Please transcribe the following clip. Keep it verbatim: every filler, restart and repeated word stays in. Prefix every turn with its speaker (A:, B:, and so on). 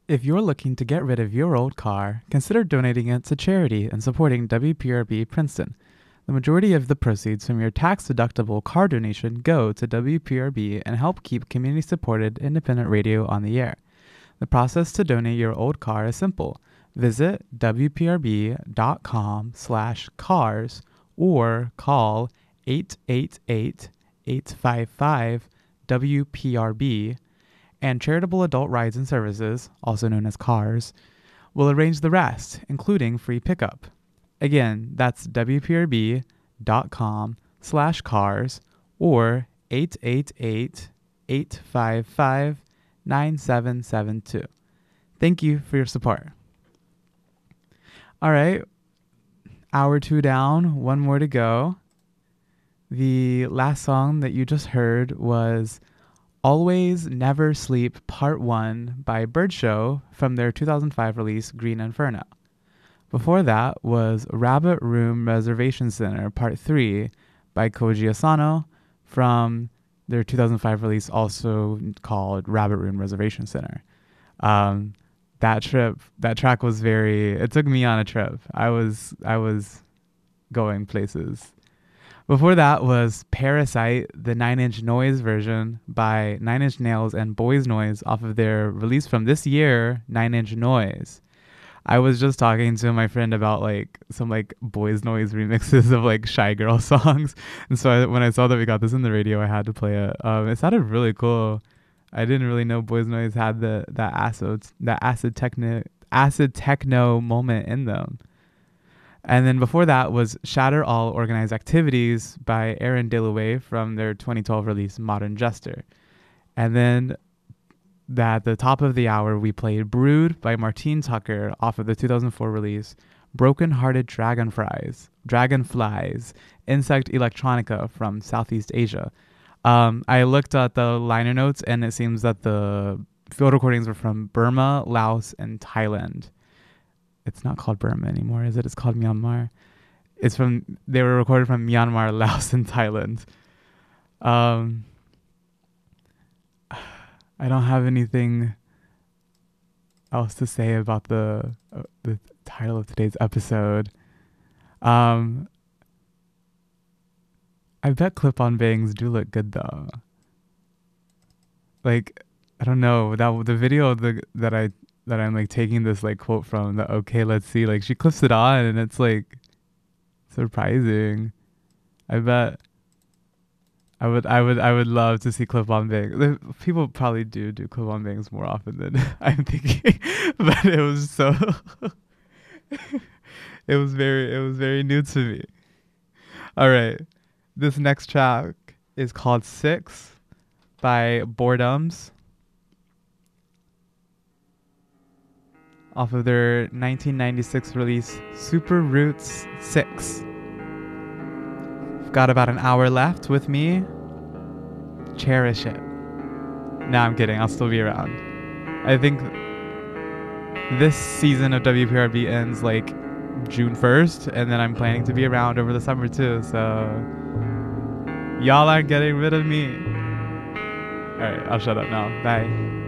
A: If you're looking to get rid of your old car, consider donating it to charity and supporting W P R B Princeton. The majority of the proceeds from your tax-deductible car donation go to W P R B and help keep community-supported independent radio on the air. The process to donate your old car is simple. Visit w p r b dot com slash cars or call eight eight eight, eight five five, W P R B, and Charitable Adult Rides and Services, also known as CARS, will arrange the rest, including free pickup. Again, that's w p r b dot com slash cars or eight eight eight, eight five five, nine seven seven two. Thank you for your support. All right, hour two down, one more to go. The last song that you just heard was Always Never Sleep Part one by Birdshow from their two thousand five release Green Inferno. Before that was Rabbit Room Reservation Center Part three by Koji Asano from their two thousand five release also called Rabbit Room Reservation Center. Um, that trip, that track was very, it took me on a trip. I was, I was going places. Before that was Parasite, the Nine Inch Noise version by Nine Inch Nails and Boys Noise off of their release from this year, Nine Inch Noise. I was just talking to my friend about like some like Boys Noise remixes of like Shy Girl songs, and so I, when I saw that we got this in the radio, I had to play it. Um, it sounded really cool. I didn't really know Boys Noise had the that acid that acid techno acid techno moment in them. And then before that was Shatter All Organized Activities by Aaron DeLuay from their twenty twelve release Modern Jester. And then at the top of the hour, we played Brood by Martine Tucker off of the two thousand four release Broken Hearted Dragonflies, Dragonflies, Insect Electronica from Southeast Asia. Um, I looked at the liner notes and it seems that the field recordings were from Burma, Laos, and Thailand. It's not called Burma anymore, is it? It's called Myanmar. It's from, they were recorded from Myanmar, Laos, and Thailand. Um, I don't have anything else to say about the uh, the title of today's episode. Um, I bet clip-on bangs do look good though. Like, I don't know, that the video the that I that I'm like taking this like quote from, the okay let's see, like she clips it on and it's like surprising. I bet I would I would I would love to see clip-on bangs. People probably do do clip-on bangs more often than I'm thinking, but it was so it was very it was very new to me. All right, this next track is called Six by Boredoms off of their nineteen ninety-six release Super Roots six. I've got about an hour left with me. Cherish it. No, I'm kidding. I'll still be around. I think this season of W P R B ends like June first, and then I'm planning to be around over the summer too, so y'all aren't getting rid of me. Alright, I'll shut up now. Bye.